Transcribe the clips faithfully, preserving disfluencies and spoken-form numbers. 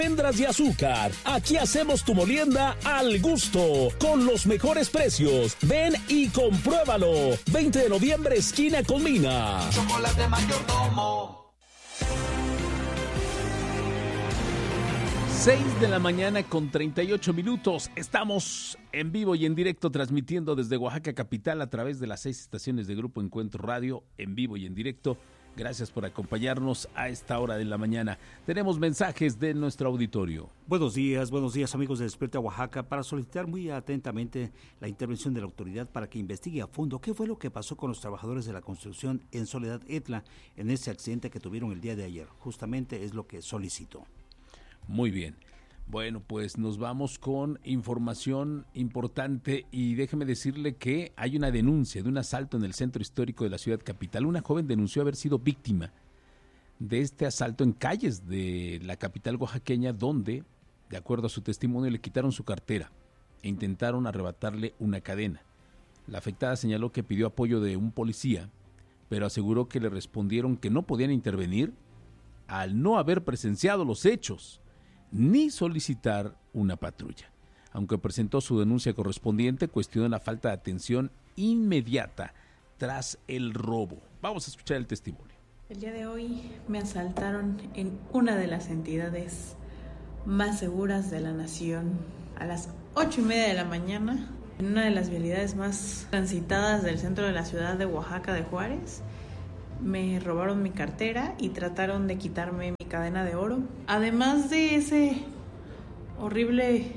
almendras y azúcar. Aquí hacemos tu molienda al gusto, con los mejores precios. Ven y compruébalo. veinte de noviembre, esquina con Mina. Chocolate Mayordomo. seis de la mañana con treinta y ocho minutos. Estamos en vivo y en directo transmitiendo desde Oaxaca capital a través de las seis estaciones de Grupo Encuentro Radio, en vivo y en directo. Gracias por acompañarnos a esta hora de la mañana. Tenemos mensajes de nuestro auditorio. Buenos días, buenos días amigos de Despierta Oaxaca, para solicitar muy atentamente la intervención de la autoridad para que investigue a fondo qué fue lo que pasó con los trabajadores de la construcción en Soledad Etla en ese accidente que tuvieron el día de ayer. Justamente es lo que solicito. Muy bien. Bueno, pues nos vamos con información importante y déjeme decirle que hay una denuncia de un asalto en el centro histórico de la ciudad capital. Una joven denunció haber sido víctima de este asalto en calles de la capital oaxaqueña, donde, de acuerdo a su testimonio, le quitaron su cartera e intentaron arrebatarle una cadena. La afectada señaló que pidió apoyo de un policía, pero aseguró que le respondieron que no podían intervenir al no haber presenciado los hechos ni solicitar una patrulla. Aunque presentó su denuncia correspondiente, cuestionó la falta de atención inmediata tras el robo. Vamos a escuchar el testimonio. El día de hoy me asaltaron en una de las entidades más seguras de la nación a las ocho y media de la mañana, en una de las vialidades más transitadas del centro de la ciudad de Oaxaca de Juárez. Me robaron mi cartera y trataron de quitarme mi cadena de oro. Además de ese horrible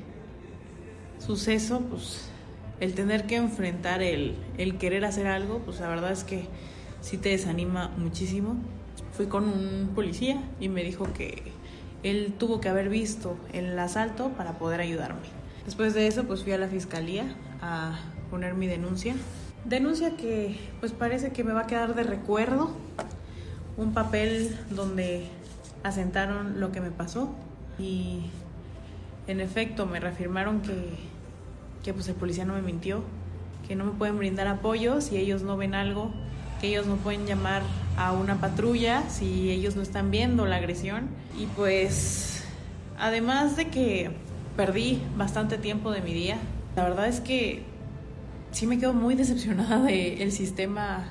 suceso, pues el tener que enfrentar el, el querer hacer algo, pues la verdad es que sí te desanima muchísimo. Fui con un policía y me dijo que él tuvo que haber visto el asalto para poder ayudarme. Después de eso, pues fui a la fiscalía a poner mi denuncia. Denuncia que pues parece que me va a quedar de recuerdo, un papel donde asentaron lo que me pasó y en efecto me reafirmaron que, que pues el policía no me mintió, que no me pueden brindar apoyo si ellos no ven algo, que ellos no pueden llamar a una patrulla si ellos no están viendo la agresión. Y pues además de que perdí bastante tiempo de mi día, la verdad es que sí me quedo muy decepcionada del sistema,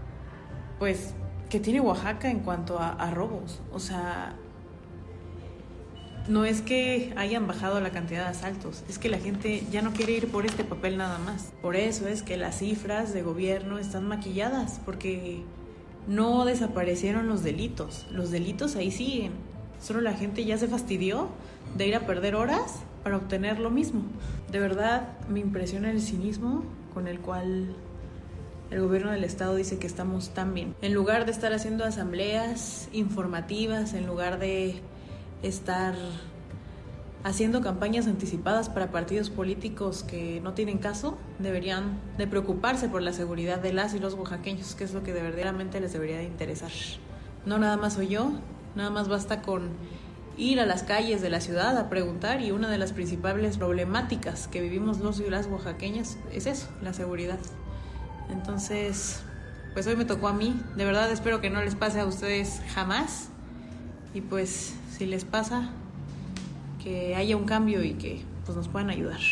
pues, que tiene Oaxaca en cuanto a, a robos. O sea, no es que hayan bajado la cantidad de asaltos, es que la gente ya no quiere ir por este papel nada más. Por eso es que las cifras de gobierno están maquilladas, porque no desaparecieron los delitos. Los delitos ahí siguen. Solo la gente ya se fastidió de ir a perder horas para obtener lo mismo. De verdad, me impresiona el cinismo con el cual el gobierno del estado dice que estamos tan bien. En lugar de estar haciendo asambleas informativas, en lugar de estar haciendo campañas anticipadas para partidos políticos que no tienen caso, deberían de preocuparse por la seguridad de las y los oaxaqueños, que es lo que verdaderamente les debería de interesar. No nada más soy yo, nada más basta con ir a las calles de la ciudad a preguntar, y una de las principales problemáticas que vivimos los y las oaxaqueñas es eso, la seguridad. Entonces, pues hoy me tocó a mí. De verdad espero que no les pase a ustedes jamás, y pues si les pasa, que haya un cambio y que pues nos puedan ayudar.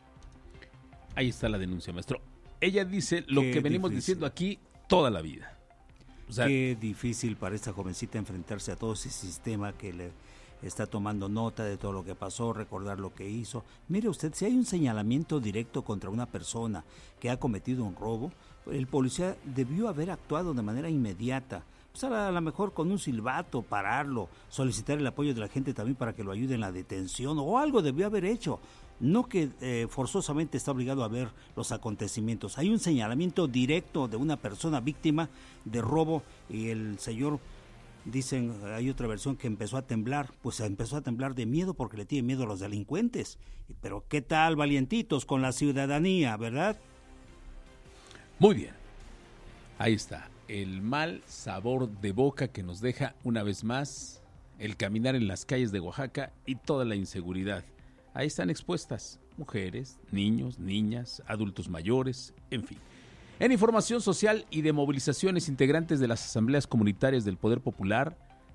Ahí está la denuncia, maestro. Ella dice lo Qué que venimos difícil. diciendo aquí toda la vida. O sea, qué difícil para esta jovencita enfrentarse a todo ese sistema que le está tomando nota de todo lo que pasó, recordar lo que hizo. Mire usted, si hay un señalamiento directo contra una persona que ha cometido un robo, el policía debió haber actuado de manera inmediata. Pues a lo mejor con un silbato, pararlo, solicitar el apoyo de la gente también para que lo ayude en la detención, o algo debió haber hecho. No que eh, forzosamente está obligado a ver los acontecimientos. Hay un señalamiento directo de una persona víctima de robo, y el señor, dicen, hay otra versión, que empezó a temblar. Pues empezó a temblar de miedo porque le tiene miedo a los delincuentes. Pero ¿qué tal, valientitos, con la ciudadanía, verdad? muy bien. Ahí está. El mal sabor de boca que nos deja una vez más el caminar en las calles de Oaxaca y toda la inseguridad. Ahí están expuestas mujeres, niños, niñas, adultos mayores, en fin. En información social y de movilizaciones, integrantes de las asambleas comunitarias del Poder Popular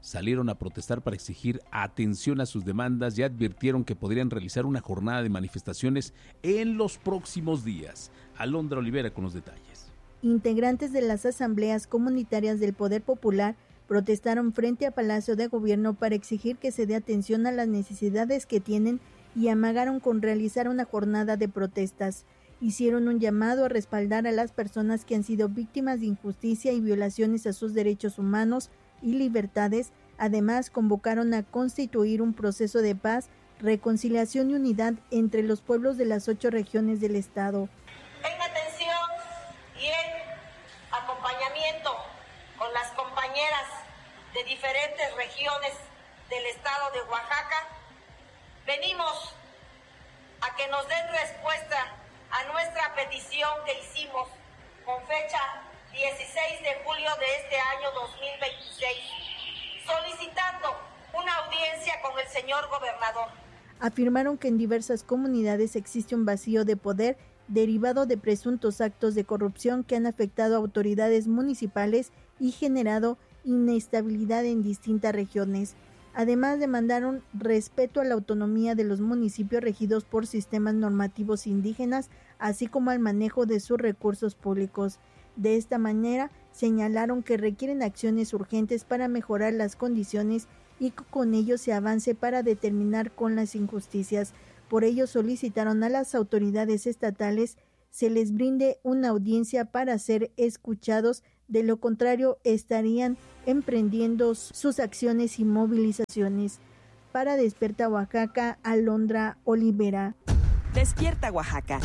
salieron a protestar para exigir atención a sus demandas y advirtieron que podrían realizar una jornada de manifestaciones en los próximos días. Alondra Olivera con los detalles. Integrantes de las asambleas comunitarias del Poder Popular protestaron frente a Palacio de Gobierno para exigir que se dé atención a las necesidades que tienen y amagaron con realizar una jornada de protestas. Hicieron un llamado a respaldar a las personas que han sido víctimas de injusticia y violaciones a sus derechos humanos y libertades. Además, convocaron a constituir un proceso de paz, reconciliación y unidad entre los pueblos de las ocho regiones del Estado. En atención y en acompañamiento con las compañeras de diferentes regiones del Estado de Oaxaca, venimos a que nos den respuesta a nuestra petición que hicimos con fecha dieciséis de julio de este año dos mil veintiséis, solicitando una audiencia con el señor gobernador. Afirmaron que en diversas comunidades existe un vacío de poder derivado de presuntos actos de corrupción que han afectado a autoridades municipales y generado inestabilidad en distintas regiones. Además, demandaron respeto a la autonomía de los municipios regidos por sistemas normativos indígenas, así como al manejo de sus recursos públicos. De esta manera, señalaron que requieren acciones urgentes para mejorar las condiciones y que con ello se avance para determinar con las injusticias. Por ello, solicitaron a las autoridades estatales se les brinde una audiencia para ser escuchados, de lo contrario estarían emprendiendo sus acciones y movilizaciones. Para Despierta Oaxaca, Alondra Olivera. Despierta Oaxaca.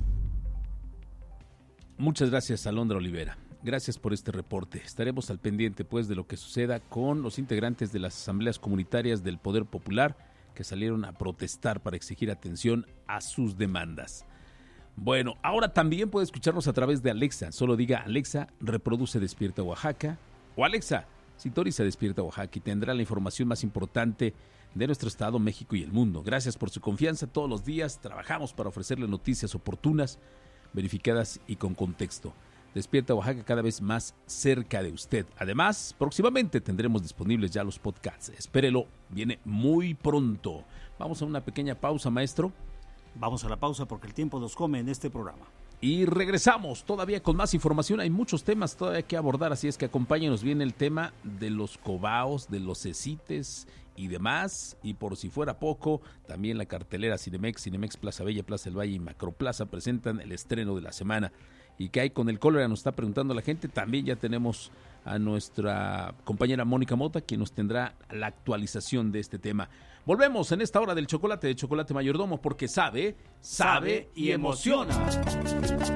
Muchas gracias, Alondra Olivera. Gracias por este reporte. Estaremos al pendiente pues de lo que suceda con los integrantes de las asambleas comunitarias del Poder Popular que salieron a protestar para exigir atención a sus demandas. Bueno, ahora también puede escucharnos a través de Alexa. Solo diga: Alexa, reproduce Despierta Oaxaca, o Alexa, sintoniza Despierta Oaxaca, y tendrá la información más importante de nuestro estado, México y el mundo. Gracias por su confianza. Todos los días trabajamos para ofrecerle noticias oportunas, verificadas y con contexto. Despierta Oaxaca, cada vez más cerca de usted. Además, próximamente tendremos disponibles ya los podcasts. Espérelo, viene muy pronto. Vamos a una pequeña pausa, maestro. Vamos a la pausa porque el tiempo nos come en este programa. Y regresamos todavía con más información. Hay muchos temas todavía que abordar, así es que acompáñenos. Viene el tema de los cobaos, de los cecites y demás. Y por si fuera poco, también la cartelera Cinemex, Cinemex Plaza Bella, Plaza del Valle y Macroplaza presentan el estreno de la semana. ¿Y qué hay con el cólera? Nos está preguntando la gente. También ya tenemos a nuestra compañera Mónica Mota, quien nos tendrá la actualización de este tema. Volvemos en esta hora del chocolate de Chocolate Mayordomo, porque sabe, sabe y emociona.